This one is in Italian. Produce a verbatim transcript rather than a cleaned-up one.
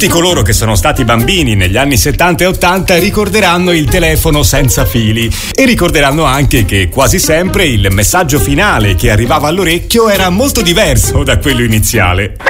Tutti coloro che sono stati bambini negli anni settanta e ottanta ricorderanno il telefono senza fili e ricorderanno anche che quasi sempre il messaggio finale che arrivava all'orecchio era molto diverso da quello iniziale.